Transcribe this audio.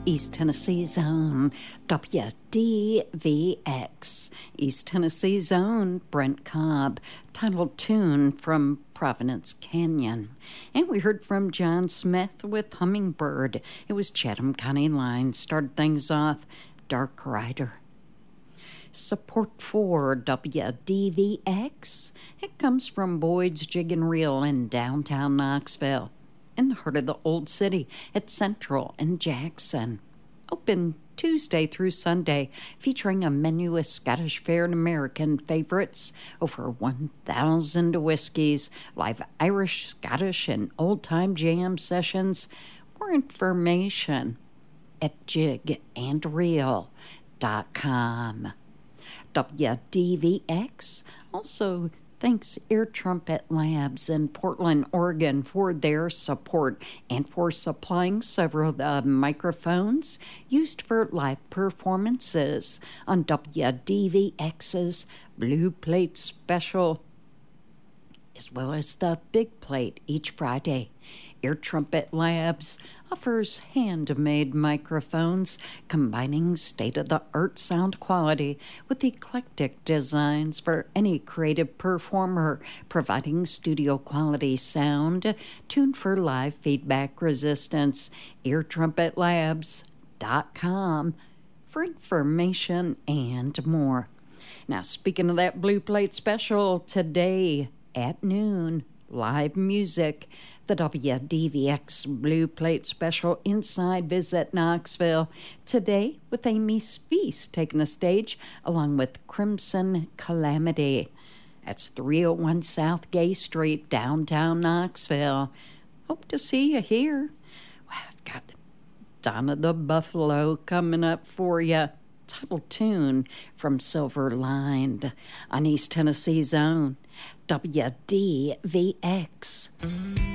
East Tennessee's own WDVX. East Tennessee's own Brent Cobb, titled Tune from Providence Canyon. And we heard from John Smith with Hummingbird. It was Chatham County Line. Started things off, Dark Rider. Support for WDVX. It comes from Boyd's Jig and Reel in downtown Knoxville, in the heart of the Old City at Central and Jackson. Open Tuesday through Sunday, featuring a menu of Scottish Fair and American favorites, over 1,000 whiskeys, live Irish, Scottish, and old-time jam sessions. More information at jigandreel.com. WDVX also thanks Air Trumpet Labs in Portland, Oregon for their support and for supplying several of the microphones used for live performances on WDVX's Blue Plate Special, as well as the Big Plate each Friday. Air Trumpet Labs offers handmade microphones combining state-of-the-art sound quality with eclectic designs for any creative performer, providing studio-quality sound tuned for live feedback resistance. AirTrumpetLabs.com for information and more. Now, speaking of that Blue Plate Special, today at noon, live music, the WDVX Blue Plate Special Inside Visit Knoxville. Today with Amy Speece taking the stage along with Crimson Calamity. That's 301 South Gay Street, downtown Knoxville. Hope to see you here. Well, I've got Donna the Buffalo coming up for you. Title tune from Silver Lined on East Tennessee's own WDVX.